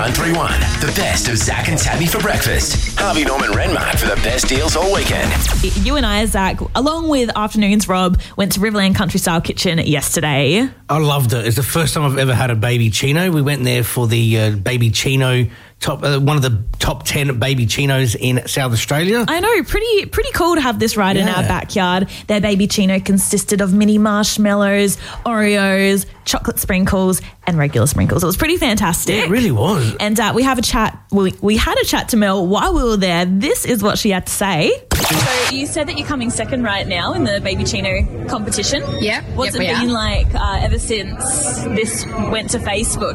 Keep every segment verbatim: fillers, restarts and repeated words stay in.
nine three one. The best of Zach and Tabby for breakfast. Harvey Norman Renmark for the best deals all weekend. You and I, Zach, along with Afternoons Rob, went to Riverland Country Style Kitchen yesterday. I loved it. It's the first time I've ever had a baby chino. We went there for the uh, baby chino top, uh, one of the top ten baby chinos in South Australia. I know, pretty pretty cool to have this right yeah. in our backyard. Their baby chino consisted of mini marshmallows, Oreos, chocolate sprinkles, and regular sprinkles. It was pretty fantastic. Yeah, it really was. And uh, we have a chat. We we had a chat to Mel while we were there. This is what she had to say. So you said that you're coming second right now in the baby chino competition. Yeah. What's yep, it been like uh, ever since this went to Facebook?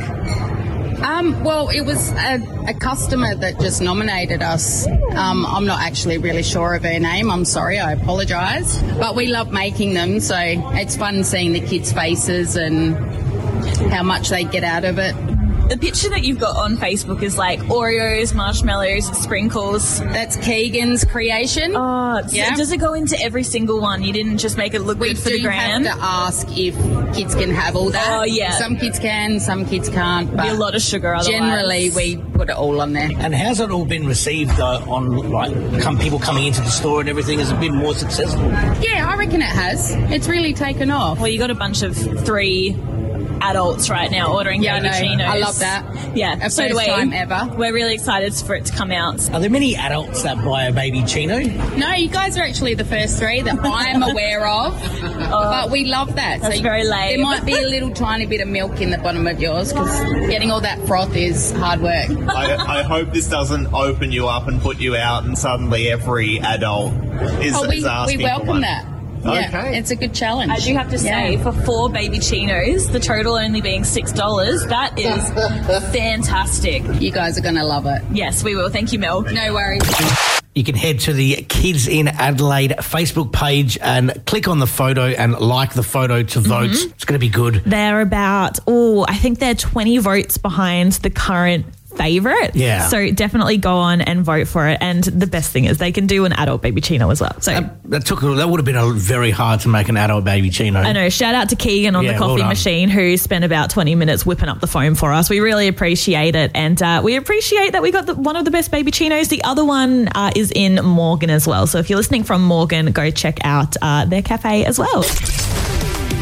Um, well, it was a, a customer that just nominated us. Um, I'm not actually really sure of her name. I'm sorry. I apologise. But we love making them, so it's fun seeing the kids' faces and how much they get out of it. The picture that you've got on Facebook is like Oreos, marshmallows, sprinkles. That's Keegan's creation. Oh, yeah. So does it go into every single one? You didn't just make it look we good for the gram? We do have to ask if kids can have all that. Oh, yeah. Some kids can, some kids can't. But be a lot of sugar otherwise. Generally, we put it all on there. And how's it all been received uh, on, like, come people coming into the store and everything? Has it been more successful? Yeah, I reckon it has. It's really taken off. Well, you got a bunch of three adults right now ordering yeah, baby I chinos. I love that. Yeah, a so first do we. time ever. We're really excited for it to come out. Are there many adults that buy a baby chino? No, you guys are actually the first three that I'm aware of. Oh, but we love that. That's so very lame. There might be a little tiny bit of milk in the bottom of yours because getting all that froth is hard work. I, I hope this doesn't open you up and put you out and suddenly every adult is, oh, we, is asking we welcome for one. that. Yeah, okay. It's a good challenge. I do have to say, yeah. for four baby chinos, the total only being six dollars, that is fantastic. You guys are going to love it. Yes, we will. Thank you, Mel. No worries. You can head to the Kids in Adelaide Facebook page and click on the photo and like the photo to vote. Mm-hmm. It's going to be good. They're about, oh, I think they're twenty votes behind the current favourite. Yeah. So definitely go on and vote for it. And the best thing is they can do an adult baby chino as well. So that, that took that would have been a very hard to make an adult baby chino. I know. Shout out to Keegan on yeah, the coffee well machine who spent about twenty minutes whipping up the foam for us. We really appreciate it. And uh, we appreciate that we got the, one of the best baby chinos. The other one uh, is in Morgan as well. So if you're listening from Morgan, go check out uh, their cafe as well.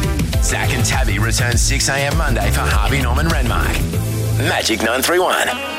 Zach and Tabby return six a.m. Monday for Harvey Norman Renmark. Magic nine three one.